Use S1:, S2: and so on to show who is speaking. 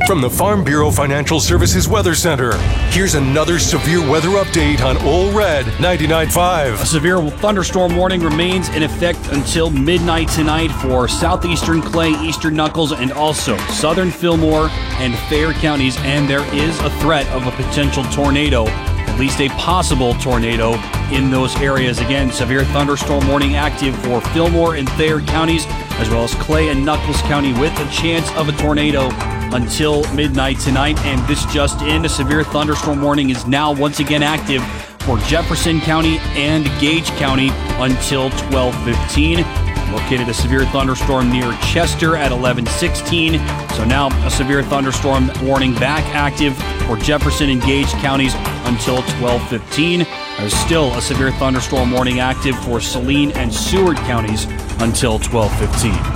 S1: From the Farm Bureau Financial Services Weather Center, here's another severe weather update on Ole Red 99.5.
S2: A severe thunderstorm warning remains in effect until midnight tonight for southeastern Clay, eastern Knuckles, and also southern Fillmore and Thayer counties. And there is a threat of a potential tornado, at least a possible tornado in those areas. Again, severe thunderstorm warning active for Fillmore and Thayer counties, as well as Clay and Knuckles County, with a chance of a tornado until midnight tonight. And this just in, a severe thunderstorm warning is now once again active for Jefferson County and Gage County until 12:15. Located a severe thunderstorm near Chester at 11:16. So now a severe thunderstorm warning back active for Jefferson and Gage counties until 12:15. There's still a severe thunderstorm warning active for Saline and Seward counties until 12:15.